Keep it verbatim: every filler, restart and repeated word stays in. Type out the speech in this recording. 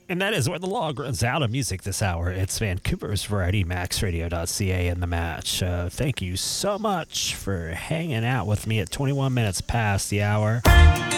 And that is where the log runs out of music this hour. It's Vancouver's Variety, max radio dot c a in the match. Uh, thank you so much for hanging out with me at twenty-one minutes past the hour.